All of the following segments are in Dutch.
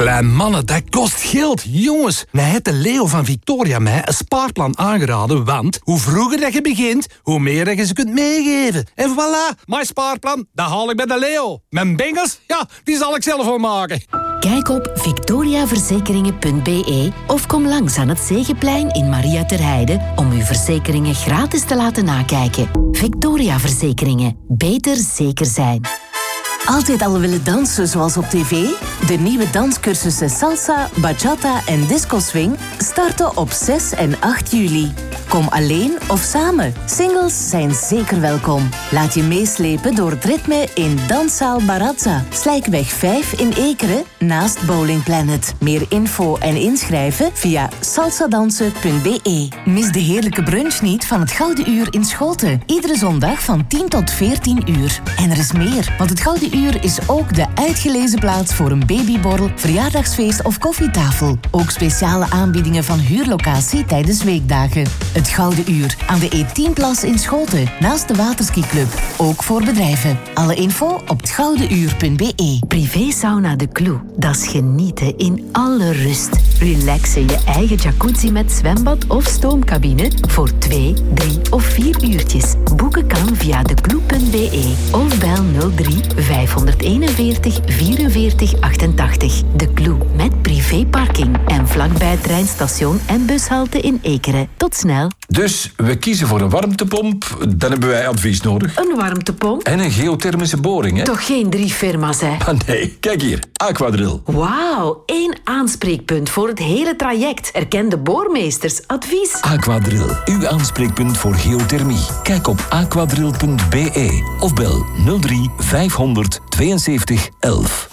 Klein mannen, dat kost geld. Jongens, mij heeft de Leo van Victoria mij een spaarplan aangeraden, want hoe vroeger dat je begint, hoe meer dat je ze kunt meegeven. En voilà, mijn spaarplan, dat haal ik bij de Leo. Mijn bengels, ja, die zal ik zelf wel maken. Kijk op victoriaverzekeringen.be of kom langs aan het Zegeplein in Maria ter Heide om uw verzekeringen gratis te laten nakijken. Victoria Verzekeringen. Beter zeker zijn. Altijd al willen dansen zoals op tv? De nieuwe danscursussen Salsa, Bachata en Disco Swing starten op 6 en 8 juli. Kom alleen of samen. Singles zijn zeker welkom. Laat je meeslepen door het ritme in Danszaal Barazza, Slijkweg 5 in Ekeren, naast Bowling Planet. Meer info en inschrijven via salsadansen.be. Mis de heerlijke brunch niet van het Gouden Uur in Schoten. Iedere zondag van 10 tot 14 uur. En er is meer, want het Gouden Uur is ook de uitgelezen plaats voor een babyborrel, verjaardagsfeest of koffietafel. Ook speciale aanbiedingen van huurlocatie tijdens weekdagen. Het Gouden Uur aan de E10-plas in Schoten, naast de Waterskiclub. Ook voor bedrijven. Alle info op hetgoudenuur.be. Privé-sauna De Clou. Dat is genieten in alle rust. Relax in je eigen jacuzzi met zwembad of stoomcabine voor 2, 3 of 4 uurtjes. Boeken kan via declou.be of bel 03 541 44 88. De Clou met privéparking en vlakbij het treinstation en bushalte in Ekeren. Tot snel. Dus we kiezen voor een warmtepomp, dan hebben wij advies nodig. Een warmtepomp? En een geothermische boring, hè? Toch geen 3 firma's, hè? Ah nee, kijk hier, Aquadrill. Wauw, 1 aanspreekpunt voor het hele traject. Erkende boormeesters, advies. Aquadrill, uw aanspreekpunt voor geothermie. Kijk op aquadrill.be of bel 03 500 72 11.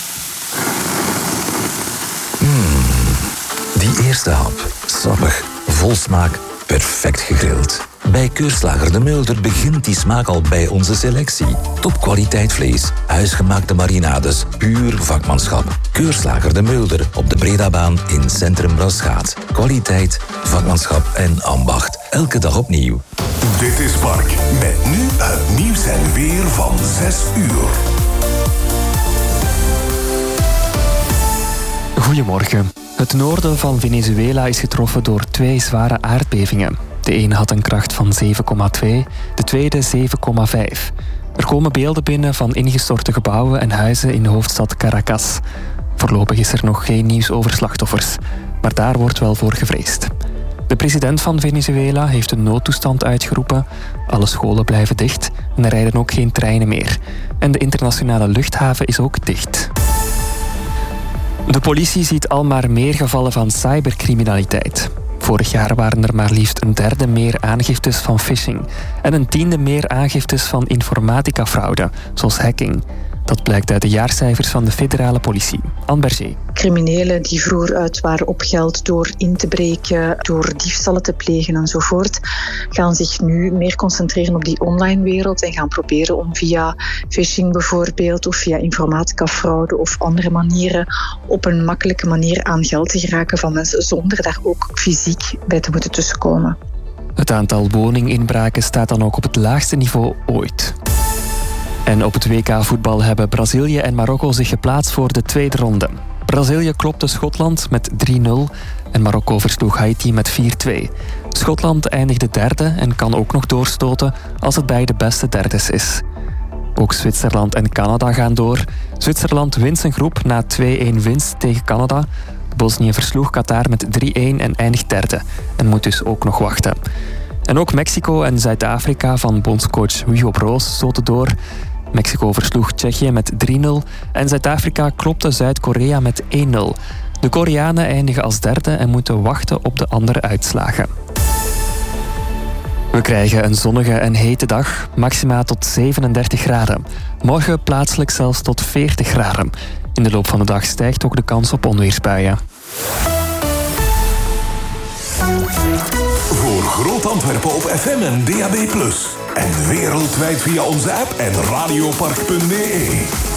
Die eerste hap, sappig, vol smaak, perfect gegrild. Bij Keurslager de Mulder begint die smaak al bij onze selectie. Topkwaliteit vlees, huisgemaakte marinades, puur vakmanschap. Keurslager de Mulder op de Bredabaan in Centrum Braschaat. Kwaliteit, vakmanschap en ambacht. Elke dag opnieuw. Dit is Mark, met nu het nieuws en weer van 6 uur. Goedemorgen. Het noorden van Venezuela is getroffen door 2 zware aardbevingen. De ene had een kracht van 7,2, de tweede 7,5. Er komen beelden binnen van ingestorte gebouwen en huizen in de hoofdstad Caracas. Voorlopig is er nog geen nieuws over slachtoffers, maar daar wordt wel voor gevreesd. De president van Venezuela heeft een noodtoestand uitgeroepen. Alle scholen blijven dicht en er rijden ook geen treinen meer. En de internationale luchthaven is ook dicht. De politie ziet al maar meer gevallen van cybercriminaliteit. Vorig jaar waren er maar liefst 1/3 meer aangiftes van phishing en 1/10 meer aangiftes van informaticafraude, zoals hacking. Dat blijkt uit de jaarcijfers van de federale politie. Anne Berger. Criminelen die vroeger uit waren op geld door in te breken, door diefstallen te plegen enzovoort, gaan zich nu meer concentreren op die online wereld en gaan proberen om via phishing bijvoorbeeld of via informaticafraude of andere manieren op een makkelijke manier aan geld te geraken van mensen zonder daar ook fysiek bij te moeten tussenkomen. Het aantal woninginbraken staat dan ook op het laagste niveau ooit. En op het WK-voetbal hebben Brazilië en Marokko zich geplaatst voor de tweede ronde. Brazilië klopte Schotland met 3-0 en Marokko versloeg Haiti met 4-2. Schotland eindigde derde en kan ook nog doorstoten als het bij de beste derdes is. Ook Zwitserland en Canada gaan door. Zwitserland wint zijn groep na 2-1 winst tegen Canada. Bosnië versloeg Qatar met 3-1 en eindigt derde en moet dus ook nog wachten. En ook Mexico en Zuid-Afrika van bondscoach Hugo Broos stoten door. Mexico versloeg Tsjechië met 3-0 en Zuid-Afrika klopte Zuid-Korea met 1-0. De Koreanen eindigen als derde en moeten wachten op de andere uitslagen. We krijgen een zonnige en hete dag, maxima tot 37 graden. Morgen plaatselijk zelfs tot 40 graden. In de loop van de dag stijgt ook de kans op onweersbuien. Voor Groot Antwerpen op FM en DAB+. En wereldwijd via onze app en radiopark.be.